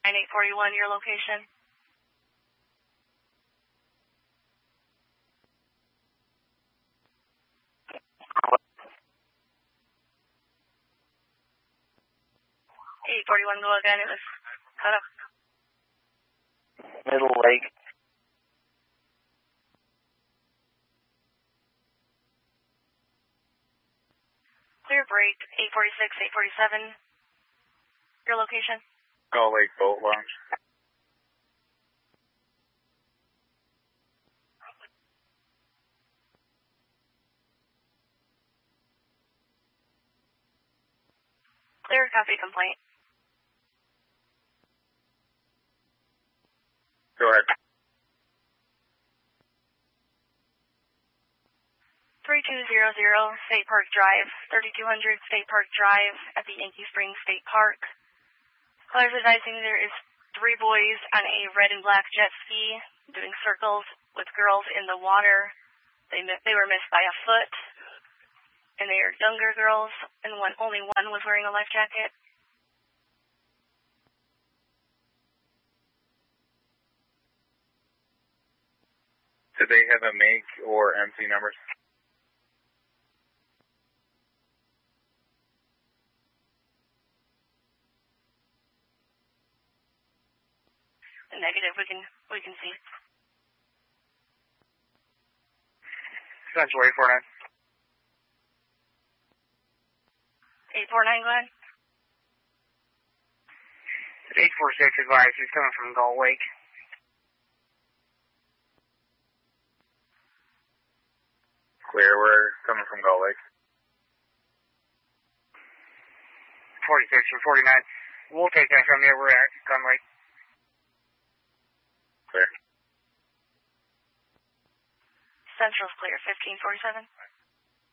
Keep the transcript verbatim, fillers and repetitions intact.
eight forty-one, your location. eight forty-one, go again, it was cut up. Middle Lake. Clear break, eight forty-six, eight forty-seven, your location. Gull Lake Boat Launch. Clear, copy complaint. Go ahead. three two zero zero, State Park Drive, thirty-two hundred State Park Drive at the Yankee Springs State Park. Callers advising there is three boys on a red and black jet ski doing circles with girls in the water. They they were missed by a foot, and they are younger girls, and one only one was wearing a life jacket. Did they have a make or M C numbers? Negative, we can we can see. Central eight four nine. eight four nine, go ahead. eight four six advised, he's coming from Gull Lake. Clear, we're coming from Gull Lake. forty-six or forty-nine. We'll take that from you, we're at Gun Lake. Clear. Central's clear, fifteen forty-seven.